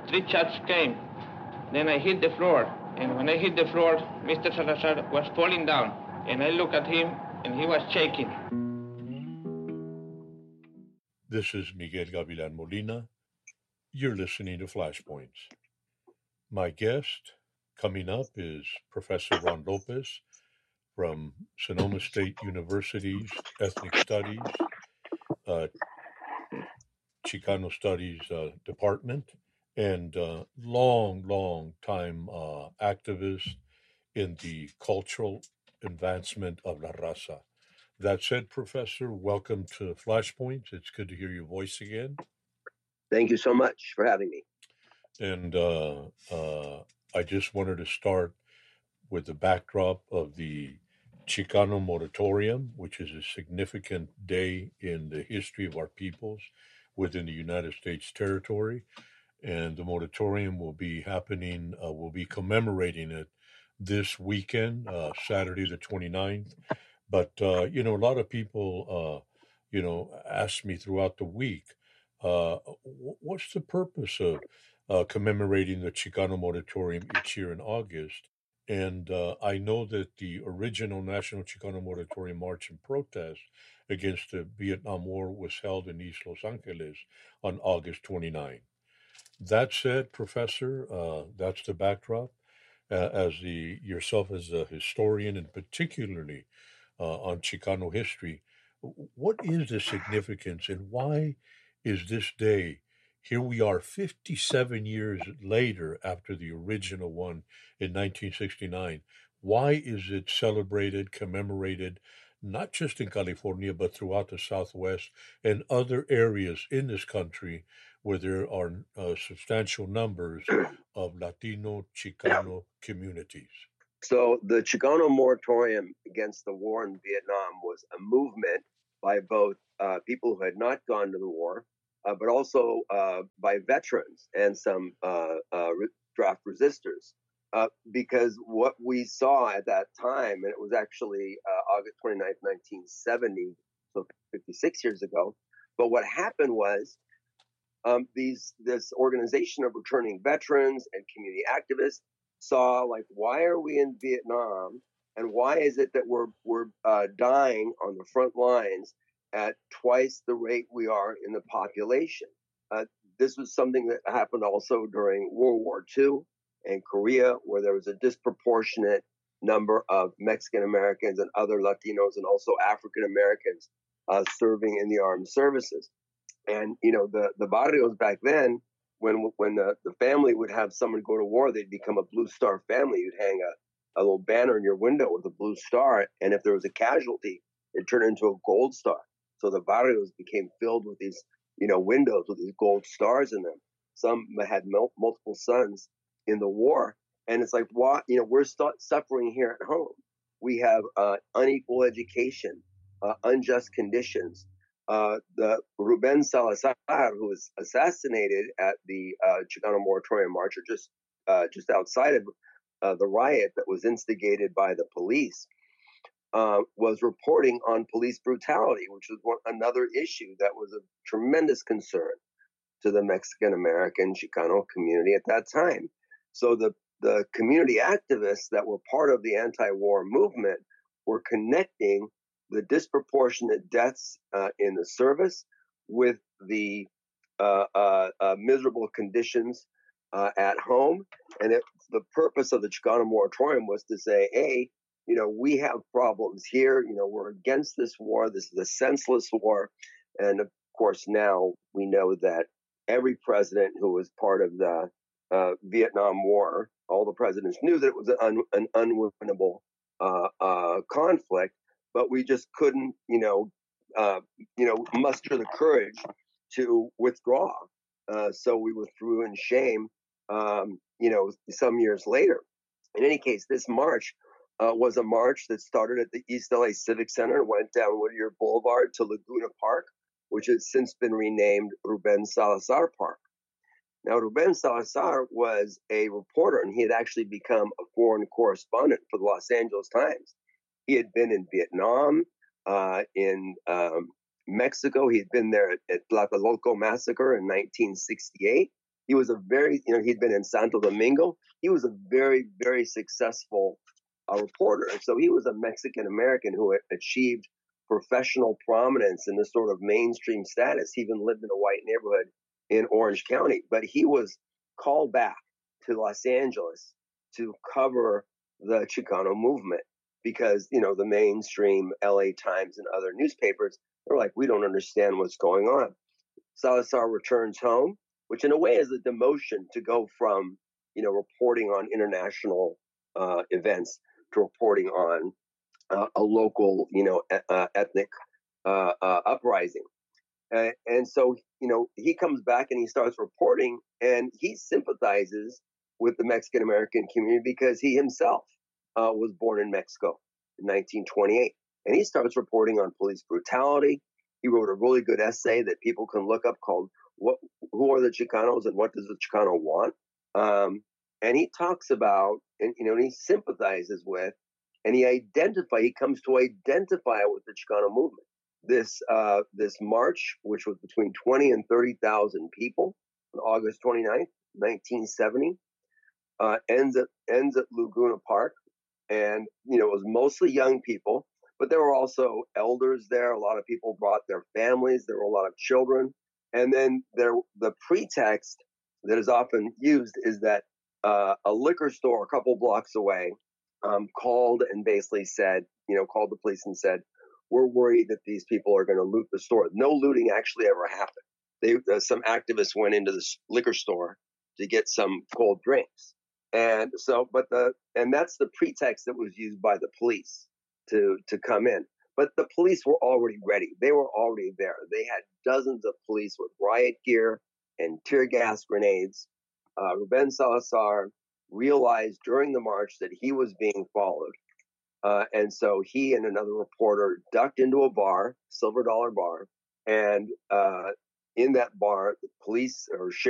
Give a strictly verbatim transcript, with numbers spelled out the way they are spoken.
three shots came. Then I hit the floor, and when I hit the floor, Mister Salazar was falling down, and I looked at him, and he was shaking. This is Miguel Gavilan Molina. You're listening to Flashpoints. My guest coming up is Professor Ron Lopez from Sonoma State University's Ethnic Studies, uh, Chicano Studies uh, Department, and uh, long, long time uh, activist in the cultural advancement of La Raza. That said, Professor, welcome to Flashpoints. It's good to hear your voice again. Thank you so much for having me. And uh, uh, I just wanted to start with the backdrop of the Chicano Moratorium, which is a significant day in the history of our peoples within the United States territory. And the moratorium will be happening, uh, we'll be commemorating it this weekend, uh, Saturday the twenty-ninth. But, uh, you know, a lot of people, uh, you know, ask me throughout the week, uh, what's the purpose of uh, commemorating the Chicano Moratorium each year in August? And uh, I know that the original National Chicano Moratorium March and Protest against the Vietnam War was held in East Los Angeles on August twenty-ninth. That said, Professor, uh, that's the backdrop. Uh, as the yourself as a historian, and particularly uh, on Chicano history, what is the significance and why is this day? Here we are, fifty-seven years later after the original one in nineteen sixty-nine. Why is it celebrated, commemorated, not just in California, but throughout the Southwest and other areas in this country where there are uh, substantial numbers of Latino Chicano communities? So the Chicano moratorium against the war in Vietnam was a movement by both uh, people who had not gone to the war, uh, but also uh, by veterans and some uh, uh, draft resistors. Uh, because what we saw at that time, and it was actually uh, August twenty-ninth, nineteen seventy, so fifty-six years ago, but what happened was um, these this organization of returning veterans and community activists saw, like, why are we in Vietnam, and why is it that we're we're uh, dying on the front lines at twice the rate we are in the population? Uh, this was something that happened also during World War Two in Korea, where there was a disproportionate number of Mexican Americans and other Latinos and also African Americans uh, serving in the armed services. And, you know, the, the barrios back then, when when the, the family would have someone go to war, they'd become a Blue Star family. You'd hang a, a little banner in your window with a blue star. And if there was a casualty, it turned into a gold star. So the barrios became filled with these, you know, windows with these gold stars in them. Some had mul- multiple sons in the war. And it's like, why, you know, we're st- suffering here at home. We have uh, unequal education, uh, unjust conditions. Uh, the Ruben Salazar, who was assassinated at the uh, Chicano Moratorium March, or just uh, just outside of uh, the riot that was instigated by the police, uh, was reporting on police brutality, which was one, another issue that was of tremendous concern to the Mexican American Chicano community at that time. So the the community activists that were part of the anti-war movement were connecting the disproportionate deaths uh, in the service with the uh, uh, uh, miserable conditions uh, at home. And it, the purpose of the Chicano moratorium was to say, hey, you know, we have problems here. You know, we're against this war. This is a senseless war. And of course, now we know that every president who was part of the uh, Vietnam War, all the presidents knew that it was an, un- an unwinnable uh, uh, conflict. But we just couldn't, you know, uh, you know, muster the courage to withdraw. Uh, so we withdrew in shame, um, you know, some years later. In any case, this march uh, was a march that started at the East L A Civic Center and went down Whittier Boulevard to Laguna Park, which has since been renamed Ruben Salazar Park. Now, Ruben Salazar was a reporter, and he had actually become a foreign correspondent for the Los Angeles Times. He had been in Vietnam, uh, in um, Mexico. He had been there at, at Tlatelolco Massacre in nineteen sixty-eight. He was a very, you know, he'd been in Santo Domingo. He was a very, very successful uh, reporter. And so he was a Mexican American who had achieved professional prominence in this sort of mainstream status. He even lived in a white neighborhood in Orange County, but he was called back to Los Angeles to cover the Chicano movement because, you know, the mainstream L A Times and other newspapers are like, we don't understand what's going on. Salazar returns home, which in a way is a demotion to go from, you know, reporting on international uh, events to reporting on uh, a local, you know, uh, ethnic uh, uh, uprising. Uh, and so, you know, he comes back and he starts reporting, and he sympathizes with the Mexican American community because he himself uh, was born in Mexico in nineteen twenty-eight. And he starts reporting on police brutality. He wrote a really good essay that people can look up called "What? Who are the Chicanos and what does the Chicano want?" Um, and he talks about, and you know, and he sympathizes with, and he identify. He comes to identify with the Chicano movement. This uh, this march, which was between twenty and thirty thousand people, on August twenty-ninth, nineteen seventy, uh, ends at ends at Laguna Park, and you know, it was mostly young people. But there were also elders there. A lot of people brought their families. There were a lot of children. And then there, the pretext that is often used is that uh, a liquor store a couple blocks away um, called and basically said, you know, called the police and said, we're worried that these people are going to loot the store. No looting actually ever happened. They, uh, some activists went into the liquor store to get some cold drinks. And so, but the, and that's the pretext that was used by the police to to come in. But the police were already ready. They were already there. They had dozens of police with riot gear and tear gas grenades. Uh, Ruben Salazar realized during the march that he was being followed. Uh, and so he and another reporter ducked into a bar, Silver Dollar Bar. And uh, in that bar, the police or